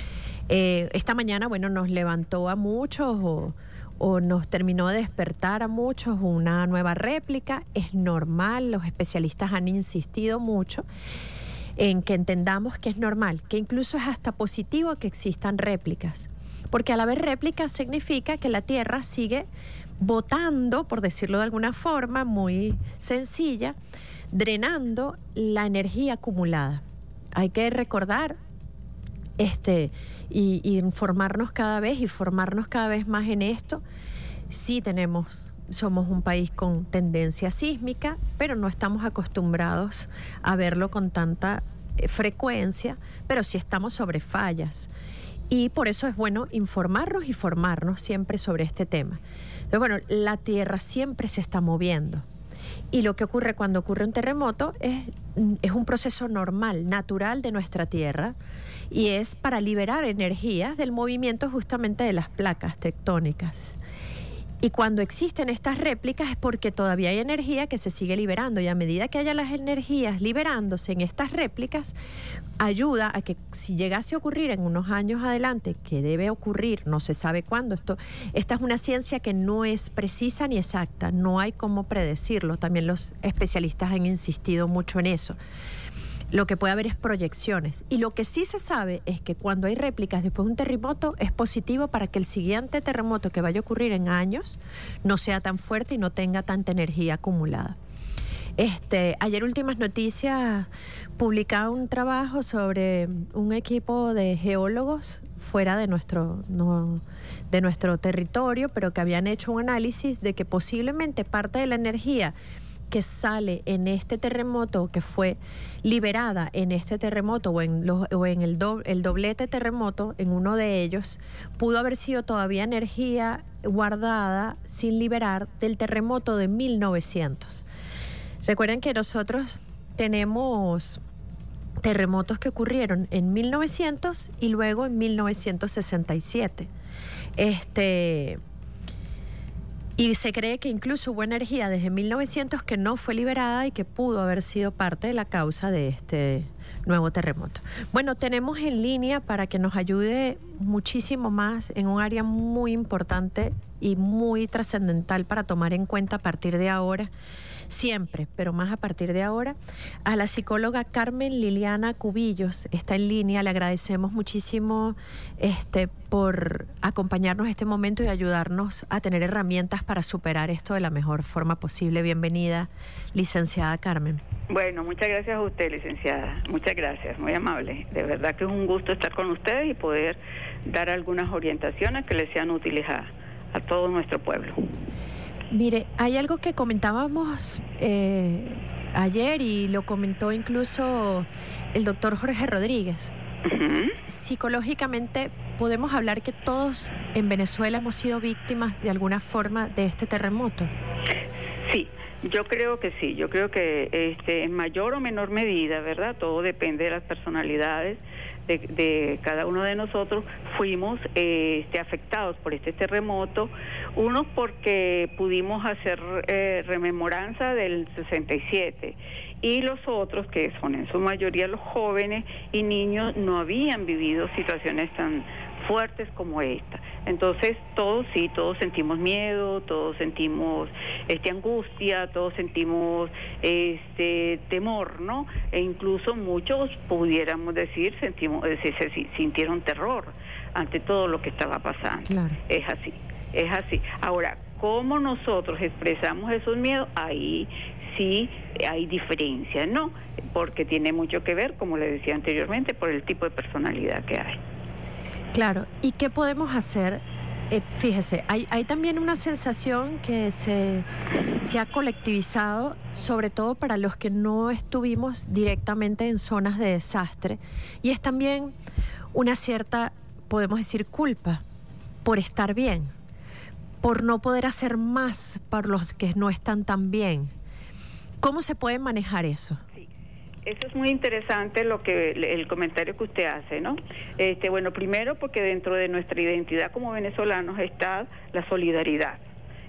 Eh, esta mañana, bueno, nos levantó a muchos o, o nos terminó de despertar a muchos una nueva réplica. Es normal, los especialistas han insistido mucho en que entendamos que es normal, que incluso es hasta positivo que existan réplicas, porque al haber réplicas significa que la Tierra sigue botando, por decirlo de alguna forma muy sencilla, drenando la energía acumulada. Hay que recordar este y, y informarnos cada vez y formarnos cada vez más en esto. Sí tenemos, somos un país con tendencia sísmica, pero no estamos acostumbrados a verlo con tanta eh, frecuencia, pero sí estamos sobre fallas. Y por eso es bueno informarnos y formarnos siempre sobre este tema. Entonces, bueno, la Tierra siempre se está moviendo. Y lo que ocurre cuando ocurre un terremoto es, es un proceso normal, natural de nuestra Tierra, y es para liberar energías del movimiento justamente de las placas tectónicas. Y cuando existen estas réplicas es porque todavía hay energía que se sigue liberando, y a medida que haya las energías liberándose en estas réplicas, ayuda a que si llegase a ocurrir en unos años adelante, que debe ocurrir, no se sabe cuándo, esto, esta es una ciencia que no es precisa ni exacta, no hay cómo predecirlo, también los especialistas han insistido mucho en eso. Lo que puede haber es proyecciones. Y lo que sí se sabe es que cuando hay réplicas después de un terremoto es positivo para que el siguiente terremoto que vaya a ocurrir en años no sea tan fuerte y no tenga tanta energía acumulada. Este, ayer Últimas Noticias publicaba un trabajo sobre un equipo de geólogos fuera de nuestro, no, de nuestro territorio, pero que habían hecho un análisis de que posiblemente parte de la energía que sale en este terremoto, que fue liberada en este terremoto o en, los, o en el, do, el doblete terremoto, en uno de ellos, pudo haber sido todavía energía guardada sin liberar del terremoto de mil novecientos. Recuerden que nosotros tenemos terremotos que ocurrieron en mil novecientos y luego en mil novecientos sesenta y siete. Este... Y se cree que incluso hubo energía desde mil novecientos que no fue liberada y que pudo haber sido parte de la causa de este nuevo terremoto. Bueno, tenemos en línea para que nos ayude muchísimo más en un área muy importante y muy trascendental para tomar en cuenta a partir de ahora, siempre, pero más a partir de ahora, a la psicóloga Carmen Liliana Cubillos. Está en línea, le agradecemos muchísimo este, por acompañarnos en este momento y ayudarnos a tener herramientas para superar esto de la mejor forma posible. Bienvenida, licenciada Carmen. Bueno, muchas gracias a usted, licenciada. Muchas gracias, muy amable. De verdad que es un gusto estar con ustedes y poder dar algunas orientaciones que les sean útiles a, a todo nuestro pueblo. Mire, hay algo que comentábamos eh, ayer y lo comentó incluso el doctor Jorge Rodríguez. Uh-huh. Psicológicamente, ¿podemos hablar que todos en Venezuela hemos sido víctimas de alguna forma de este terremoto? Sí, yo creo que sí. Yo creo que este, en mayor o menor medida, ¿verdad? Todo depende de las personalidades de, de cada uno de nosotros. Fuimos eh, este, afectados por este terremoto. Unos porque pudimos hacer eh, rememoranza del sesenta y siete y los otros, que son en su mayoría los jóvenes y niños, no habían vivido situaciones tan fuertes como esta. Entonces todos sí, todos sentimos miedo, todos sentimos este angustia, todos sentimos este temor, ¿no? E incluso muchos pudiéramos decir sentimos se, se sintieron terror ante todo lo que estaba pasando. Claro. Es así. Es así. Ahora, ¿cómo nosotros expresamos esos miedos? Ahí sí hay diferencias, ¿no? Porque tiene mucho que ver, como le decía anteriormente, por el tipo de personalidad que hay. Claro. ¿Y qué podemos hacer? Eh, fíjese, hay, hay también una sensación que se, se ha colectivizado, sobre todo para los que no estuvimos directamente en zonas de desastre, y es también una cierta, podemos decir, culpa por estar bien, por no poder hacer más para los que no están tan bien. ¿Cómo se puede manejar eso? Sí, eso es muy interesante lo que el comentario que usted hace, ¿no? Este, bueno, primero porque dentro de nuestra identidad como venezolanos está la solidaridad.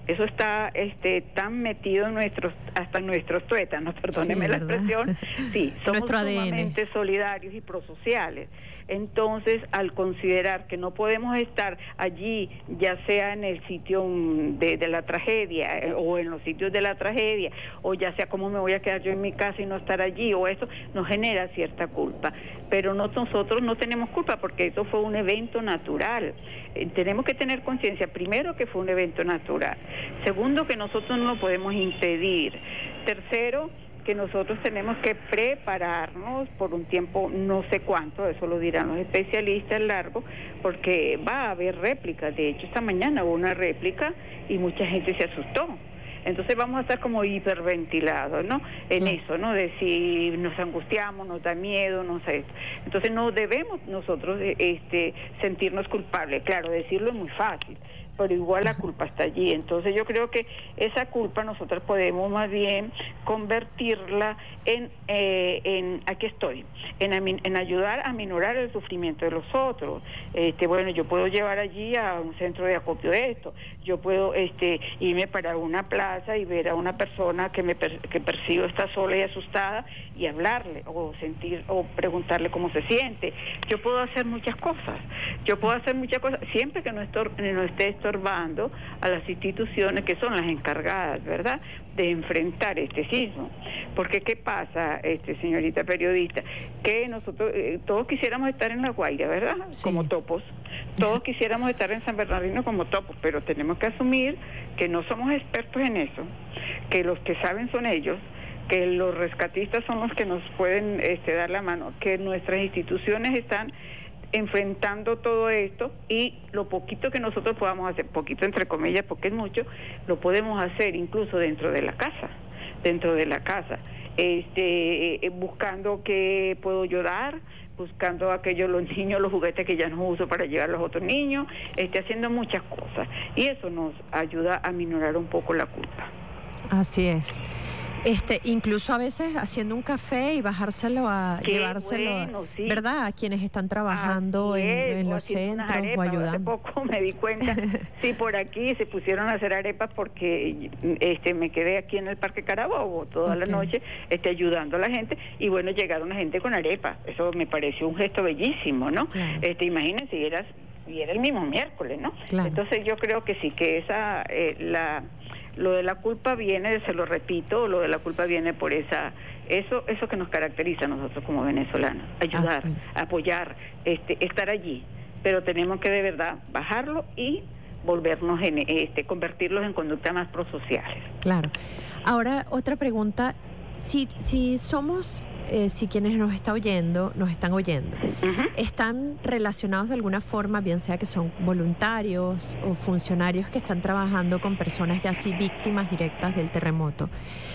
Eso está este, tan metido en nuestros, hasta en nuestros tuétanos, perdóneme sí, la expresión. Sí, somos Nuestro sumamente A D N. solidarios y prosociales. Entonces, al considerar que no podemos estar allí, ya sea en el sitio de, de la tragedia eh, o en los sitios de la tragedia, o ya sea cómo me voy a quedar yo en mi casa y no estar allí, o eso nos genera cierta culpa. Pero no, nosotros no tenemos culpa porque eso fue un evento natural. Eh, tenemos que tener conciencia, primero, que fue un evento natural. Segundo, que nosotros no lo podemos impedir. Tercero, que nosotros tenemos que prepararnos por un tiempo no sé cuánto, eso lo dirán los especialistas largo, porque va a haber réplicas. De hecho, esta mañana hubo una réplica y mucha gente se asustó. Entonces vamos a estar como hiperventilados, ¿no? En sí. eso, ¿no? De si nos angustiamos, nos da miedo, no sé. Entonces no debemos nosotros este, sentirnos culpables. Claro, decirlo es muy fácil, pero igual la culpa está allí. Entonces yo creo que esa culpa nosotros podemos más bien convertirla en, eh, en aquí estoy, en, en ayudar a minorar el sufrimiento de los otros. Este, bueno, yo puedo llevar allí a un centro de acopio de esto, yo puedo este, irme para una plaza y ver a una persona que me per, que percibo está sola y asustada y hablarle o sentir o preguntarle cómo se siente. Yo puedo hacer muchas cosas, yo puedo hacer muchas cosas siempre que no, estor, no esté estorbando a las instituciones que son las encargadas, ¿verdad?, de enfrentar este sismo. Porque ¿qué pasa, este señorita periodista? Que nosotros eh, todos quisiéramos estar en La Guaira, ¿verdad?, sí, como topos. Todos quisiéramos estar en San Bernardino como topos, pero tenemos que asumir que no somos expertos en eso, que los que saben son ellos, que los rescatistas son los que nos pueden este, dar la mano, que nuestras instituciones están enfrentando todo esto y lo poquito que nosotros podamos hacer, poquito entre comillas porque es mucho, lo podemos hacer incluso dentro de la casa, dentro de la casa, este, eh, buscando qué puedo yo dar, buscando aquellos los niños, los juguetes que ya no uso para llevar a los otros niños, este, haciendo muchas cosas y eso nos ayuda a minorar un poco la culpa. Así es. Este, incluso a veces haciendo un café y bajárselo a Qué llevárselo, bueno, sí, ¿verdad?, a quienes están trabajando en, es, en o los haciendo centros arepas, o ayudando. Hace poco me di cuenta, sí, por aquí se pusieron a hacer arepas porque este me quedé aquí en el Parque Carabobo toda okay. la noche este, ayudando a la gente y bueno, llegaron la gente con arepas. Eso me pareció un gesto bellísimo, ¿no? Claro. Este, imagínense, era, y era el mismo miércoles, ¿no? Claro. Entonces yo creo que sí, que esa, eh, la... lo de la culpa viene, se lo repito, lo de la culpa viene por esa, eso, eso que nos caracteriza a nosotros como venezolanos, ayudar, ah, sí. apoyar, este, estar allí, pero tenemos que de verdad bajarlo y volvernos en, este, convertirlos en conductas más prosociales. Claro. Ahora otra pregunta, si, si somos Eh, si quienes nos están oyendo, nos están oyendo, uh-huh. están relacionados de alguna forma, bien sea que son voluntarios o funcionarios que están trabajando con personas ya así víctimas directas del terremoto,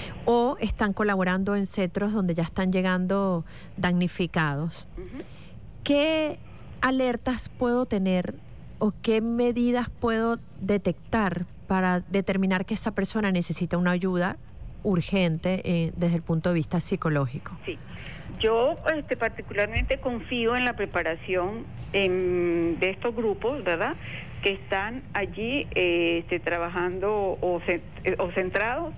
o están colaborando en centros donde ya están llegando damnificados, uh-huh. ¿qué alertas puedo tener o qué medidas puedo detectar para determinar que esa persona necesita una ayuda urgente eh, desde el punto de vista psicológico? Sí, yo este, particularmente confío en la preparación en, de estos grupos, ¿verdad?, que están allí eh, este, trabajando o, o centrados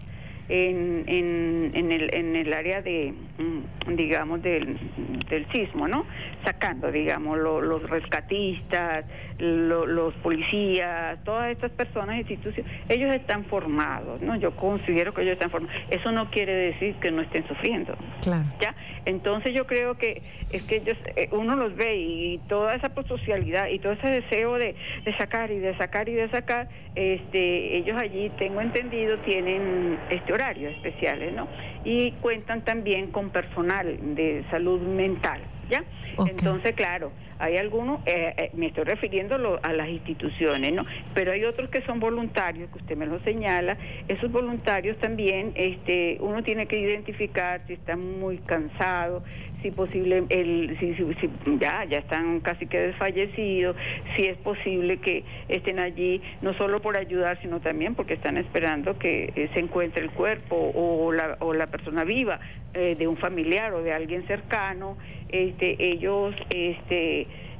en, en, en, el, en el área de, digamos, del, del sismo, ¿no? Sacando, digamos, lo, los rescatistas, lo, los policías, todas estas personas, instituciones, ellos están formados, ¿no? Yo considero que ellos están formados. Eso no quiere decir que no estén sufriendo. Claro. ¿Ya? Entonces yo creo que es que ellos, uno los ve y toda esa prosocialidad y todo ese deseo de, de sacar y de sacar y de sacar, este, ellos allí, tengo entendido, tienen este horarios especiales, ¿no? Y cuentan también con personal de salud mental, ¿ya? Okay. Entonces, claro, hay algunos, eh, eh, me estoy refiriendo lo, a las instituciones, ¿no? Pero hay otros que son voluntarios, que usted me lo señala. Esos voluntarios también, este, uno tiene que identificar si están muy cansados, si posible, el, si, si, si ya, ya están casi que desfallecidos, si es posible que estén allí, no solo por ayudar, sino también porque están esperando que eh, se encuentre el cuerpo o la, o la persona viva eh, de un familiar o de alguien cercano. Este, ellos, este,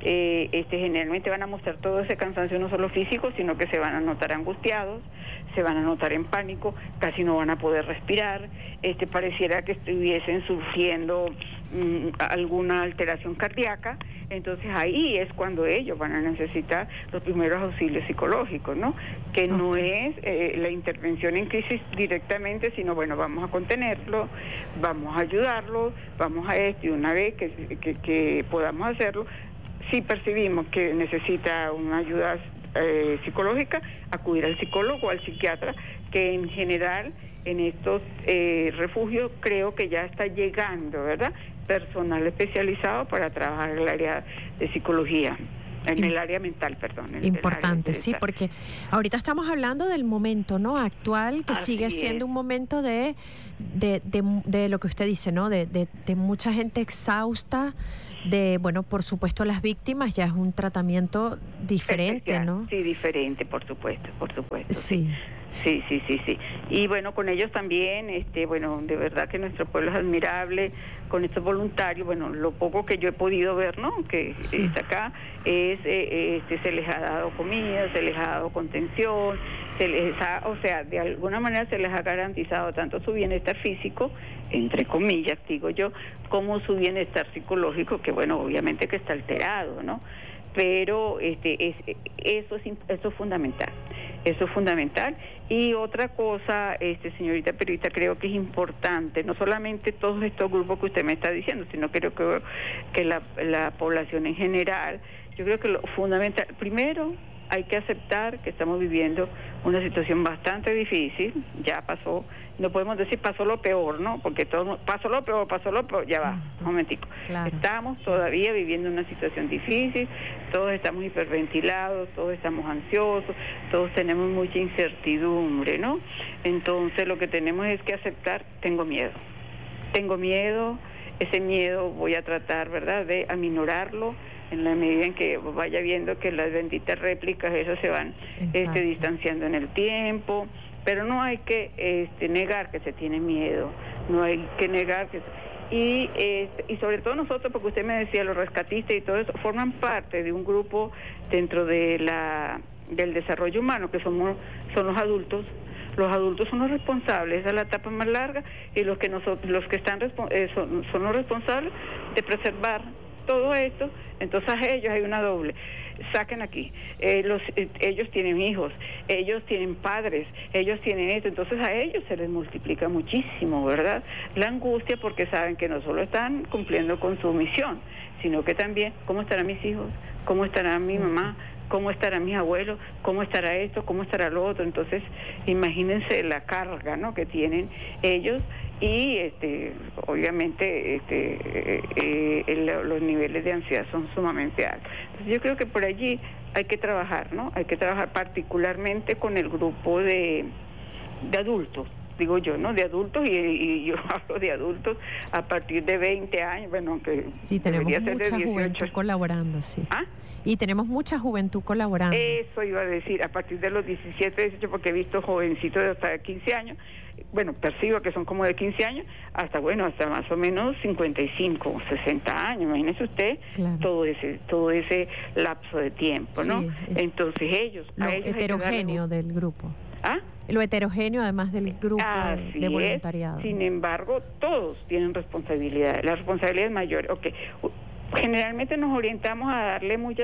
eh, este, generalmente van a mostrar todo ese cansancio no solo físico, sino que se van a notar angustiados, se van a notar en pánico, casi no van a poder respirar, este, pareciera que estuviesen sufriendo mmm, alguna alteración cardíaca. Entonces ahí es cuando ellos van a necesitar los primeros auxilios psicológicos, ¿no? Que no es eh, la intervención en crisis directamente, sino bueno, vamos a contenerlo, vamos a ayudarlo, vamos a esto, y una vez que, que, que podamos hacerlo, si percibimos que necesita una ayuda eh, psicológica, acudir al psicólogo o al psiquiatra, que en general en estos eh, refugios creo que ya está llegando, ¿verdad?, personal especializado para trabajar en el área de psicología, en el área mental, perdón. En Importante, el área sí, porque ahorita estamos hablando del momento, ¿no?, actual, que Así sigue siendo es. un momento de, de, de, de lo que usted dice, ¿no?, de, de, de mucha gente exhausta, de, bueno, por supuesto las víctimas, ya es un tratamiento diferente, Especial. ¿no? Sí, diferente, por supuesto, por supuesto. Sí. Sí, sí, sí, sí. Y bueno, con ellos también, este, bueno, de verdad que nuestro pueblo es admirable, con estos voluntarios, bueno, lo poco que yo he podido ver, ¿no?, que sí. está acá, es, eh, este, se les ha dado comida, se les ha dado contención, se les ha, o sea, de alguna manera se les ha garantizado tanto su bienestar físico, entre comillas, digo yo, como su bienestar psicológico, que bueno, obviamente que está alterado, ¿no? Pero este es, eso es eso es fundamental, eso es fundamental. Y otra cosa, este señorita periodista, creo que es importante, no solamente todos estos grupos que usted me está diciendo, sino creo que, que la, la población en general, yo creo que lo fundamental, primero hay que aceptar que estamos viviendo una situación bastante difícil, ya pasó, no podemos decir pasó lo peor, ¿no? Porque todo pasó lo peor, pasó lo peor, ya va, un momentico. Claro. Estamos todavía viviendo una situación difícil, todos estamos hiperventilados, todos estamos ansiosos, todos tenemos mucha incertidumbre, ¿no? Entonces lo que tenemos es que aceptar, tengo miedo, tengo miedo, ese miedo voy a tratar, ¿verdad?, de aminorarlo, en la medida en que vaya viendo que las benditas réplicas esas se van este, distanciando en el tiempo, pero no hay que este, negar que se tiene miedo, no hay que negar que... Y, este, y sobre todo nosotros, porque usted me decía, los rescatistas y todo eso, forman parte de un grupo dentro de la del desarrollo humano, que somos son los adultos. Los adultos son los responsables, esa es la etapa más larga, y los que nosotros, los que están eh, son, son los responsables de preservar todo esto. Entonces a ellos hay una doble, saquen aquí, eh, los, eh, ellos tienen hijos, ellos tienen padres, ellos tienen esto, entonces a ellos se les multiplica muchísimo, ¿verdad?, la angustia, porque saben que no solo están cumpliendo con su misión, sino que también, ¿cómo estarán mis hijos? ¿Cómo estará mi mamá? ¿Cómo estarán mis abuelos? ¿Cómo estará esto? ¿Cómo estará lo otro? Entonces, imagínense la carga, ¿no?, que tienen ellos, y este, obviamente este, eh, eh, el, los niveles de ansiedad son sumamente altos. Entonces, yo creo que por allí hay que trabajar, ¿no? Hay que trabajar particularmente con el grupo de, de adultos, digo yo, ¿no? De adultos, y, y yo hablo de adultos a partir de veinte años, bueno, aunque sí, tenemos debería ser mucha de dieciocho. Juventud colaborando, sí. ¿Ah? Y tenemos mucha juventud colaborando. Eso iba a decir, a partir de los diecisiete, dieciocho, porque he visto jovencitos de hasta quince años, bueno, percibo que son como de quince años, hasta bueno, hasta más o menos cincuenta y cinco, sesenta años, imagínese usted, claro, todo ese todo ese lapso de tiempo, ¿no? Sí, entonces ellos... Lo a ellos heterogéneo darle... del grupo. ¿Ah? Lo heterogéneo además del grupo Así de voluntariado. Es. Sin embargo, todos tienen responsabilidades, la responsabilidad es mayor. Okay. Generalmente nos orientamos a darle muchas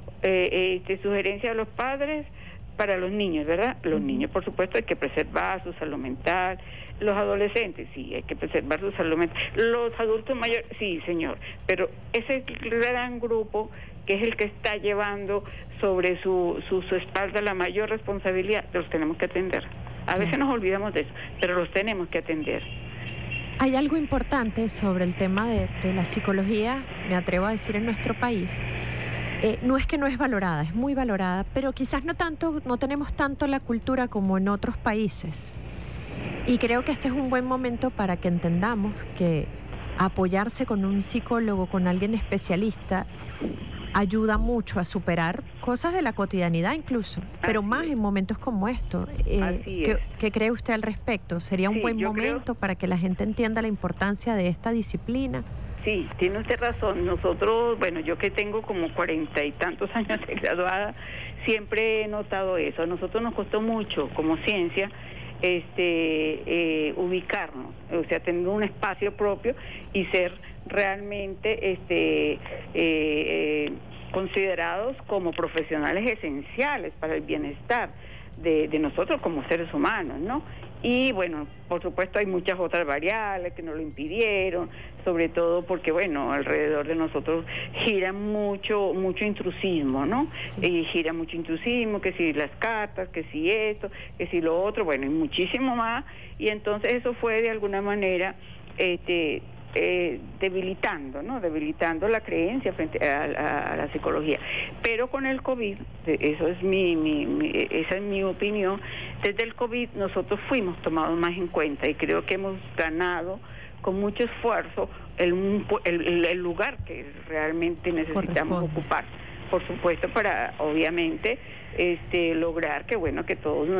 eh, este, sugerencias a los padres para los niños, ¿verdad? Los uh-huh. niños, por supuesto, hay que preservar su salud mental. Los adolescentes, sí, hay que preservar su salud mental. Los adultos mayores, sí, señor. Pero ese gran grupo que es el que está llevando sobre su, su, su espalda la mayor responsabilidad, los tenemos que atender. A veces nos olvidamos de eso, pero los tenemos que atender. Hay algo importante sobre el tema de, de la psicología, me atrevo a decir, en nuestro país. Eh, no es que no es valorada, es muy valorada, pero quizás no tanto, no tenemos tanto la cultura como en otros países. Y creo que este es un buen momento para que entendamos que apoyarse con un psicólogo, con alguien especialista, ayuda mucho a superar cosas de la cotidianidad incluso, pero Así más es. en momentos como estos. Eh, ¿qué, ¿Qué cree usted al respecto? ¿Sería un sí, buen momento creo... para que la gente entienda la importancia de esta disciplina? sí, tiene usted razón. Nosotros, bueno, yo que tengo como cuarenta y tantos años de graduada, siempre he notado eso. A nosotros nos costó mucho, como ciencia, este, eh, ubicarnos, o sea, tener un espacio propio y ser realmente este, eh, eh, considerados como profesionales esenciales para el bienestar de, de nosotros como seres humanos, ¿no? Y bueno, por supuesto hay muchas otras variables que nos lo impidieron, sobre todo porque, bueno, alrededor de nosotros gira mucho mucho intrusismo, ¿no? Sí. Y gira mucho intrusismo, que si las cartas, que si esto, que si lo otro, bueno, y muchísimo más, y entonces eso fue de alguna manera este eh, debilitando, ¿no? Debilitando la creencia frente a, a, a la psicología. Pero con el COVID, eso es mi, mi, mi, esa es mi opinión, desde el COVID nosotros fuimos tomados más en cuenta y creo que hemos ganado con mucho esfuerzo el, el, el lugar que realmente necesitamos ocupar, por supuesto, para obviamente este lograr que, bueno, que todos